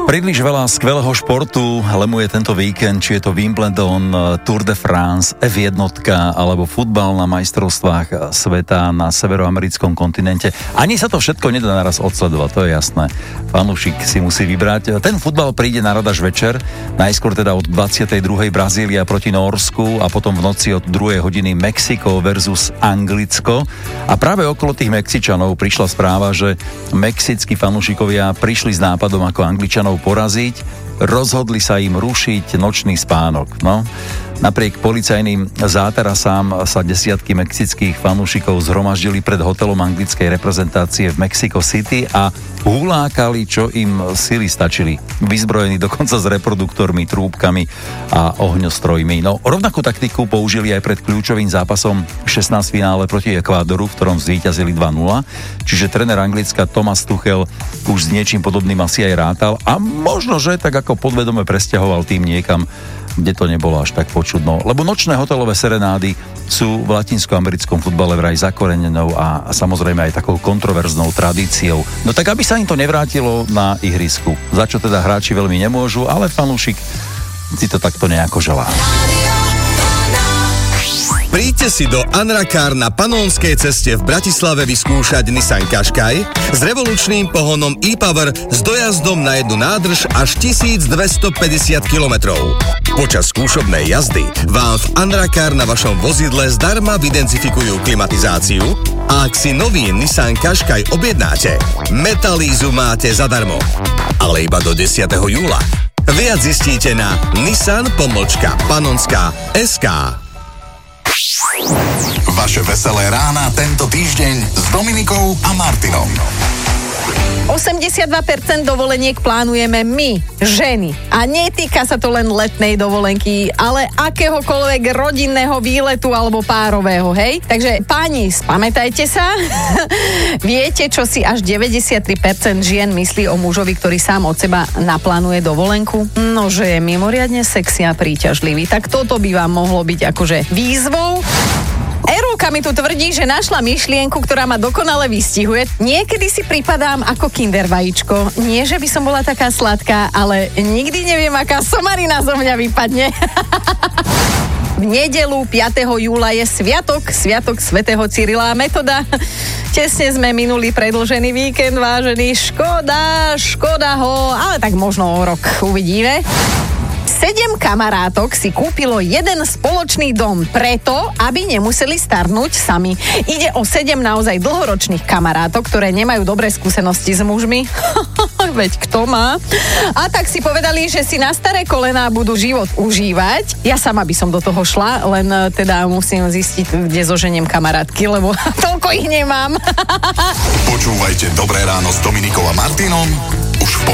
Príliš veľa skvelého športu lemuje tento víkend, či je to Wimbledon, Tour de France, F1 alebo futbal na majstrovstvách sveta na severoamerickom kontinente. Ani sa to všetko nedá naraz odsledovať, to je jasné. Fanúšik si musí vybrať. Ten futbal príde na rad až večer, najskôr teda od 22. Brazília proti Nórsku a potom v noci od 2. hodiny Mexiko versus Anglicko. A práve okolo tých Mexičanov prišla správa, že mexickí fanúšikovia prišli s nápadom, ako Angličanov poraziť, rozhodli sa im rušiť nočný spánok. No, napriek policajným zátarasám sa desiatky mexických fanúšikov zhromaždili pred hotelom anglickej reprezentácie v Mexico City a hulákali, čo im sily stačili. Vyzbrojení dokonca s reproduktormi, trúbkami a ohňostrojmi. No, rovnakú taktiku použili aj pred kľúčovým zápasom 16 finále proti Ekvádoru, v ktorom zvíťazili 2-0. Čiže tréner Anglicka Thomas Tuchel už s niečím podobným asi aj rátal a možno, že tak ako podvedome presťahoval tým niekam, kde to nebolo až tak počudno. Lebo nočné hotelové serenády sú v latinskoamerickom futbale vraj zakorenenou a samozrejme aj takou kontroverznou tradíciou. No tak aby sa im to nevrátilo na ihrisku. Za čo teda hráči veľmi nemôžu, ale fanúšik si to takto nejako želá. Príďte si do Anrakár na Panónskej ceste v Bratislave vyskúšať Nissan Qashqai s revolučným pohonom e-Power s dojazdom na jednu nádrž až 1250 km. Počas skúšobnej jazdy vám v Anrakár na vašom vozidle zdarma vydencifikujú klimatizáciu a ak si nový Nissan Qashqai objednáte, metalízu máte zadarmo. Ale iba do 10. júla. Viac zistíte na nissan.panonská.sk. Vaše veselé rána tento týždeň s Dominikou a Martinom. 82% dovoleniek plánujeme my, ženy. A netýka sa to len letnej dovolenky, ale akéhokoľvek rodinného výletu alebo párového, hej? Takže páni, spamätajte sa. Viete, čo si až 93% žien myslí o mužovi, ktorý sám od seba naplánuje dovolenku? No, že je mimoriadne sexy a príťažlivý. Tak toto by vám mohlo byť akože výzvou. Erúka mi tu tvrdí, že našla myšlienku, ktorá ma dokonale vystihuje. Niekedy si pripadám ako kinder vajíčko. Nie, že by som bola taká sladká, ale nikdy neviem, aká somarina zo mňa vypadne. V nedeľu 5. júla je sviatok svätého Cyrila a Metoda. Tesne sme minuli predĺžený víkend, vážený. Škoda ho, ale tak možno o rok uvidíme. 7 kamarátok si kúpilo jeden spoločný dom preto, aby nemuseli starnúť sami. Ide o 7 naozaj dlhoročných kamarátok, ktoré nemajú dobré skúsenosti s mužmi. Veď kto má? A tak si povedali, že si na staré kolená budú život užívať. Ja sama by som do toho šla, len teda musím zistiť, kde zoženiem kamarátky, lebo toľko ich nemám. Počúvajte Dobré ráno s Dominikou a Martinom už v